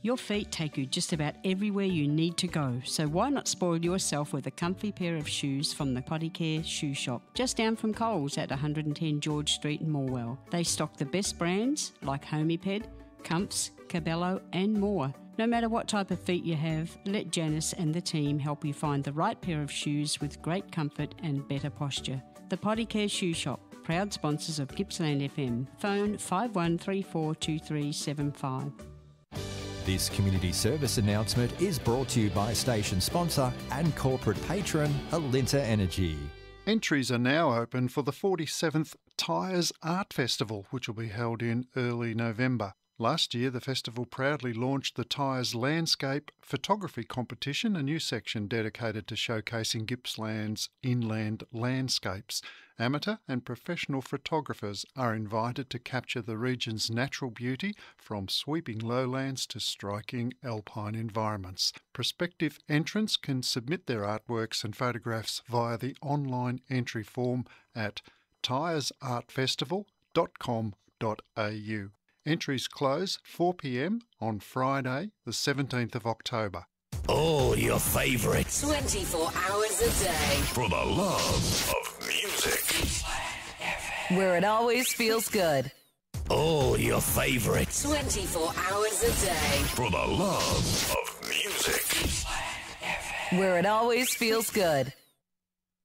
Your feet take you just about everywhere you need to go, so why not spoil yourself with a comfy pair of shoes from the Potty Care Shoe Shop, just down from Coles at 110 George Street in Morwell. They stock the best brands like Homiped, Comfs, Cabello and more. No matter what type of feet you have, let Janice and the team help you find the right pair of shoes with great comfort and better posture. The Potty Care Shoe Shop, proud sponsors of Gippsland FM. Phone 51342375. This community service announcement is brought to you by station sponsor and corporate patron Alinta Energy. Entries are now open for the 47th Tyres Art Festival, which will be held in early November. Last year, the festival proudly launched the Tyres Landscape Photography Competition, a new section dedicated to showcasing Gippsland's inland landscapes. Amateur and professional photographers are invited to capture the region's natural beauty, from sweeping lowlands to striking alpine environments. Prospective entrants can submit their artworks and photographs via the online entry form at tyresartfestival.com.au. Entries close 4 p.m. on Friday, the 17th of October. All your favourites. 24 hours a day. For the love of music. Where it always feels good. All your favourites. 24 hours a day. For the love of music. Where it always feels good.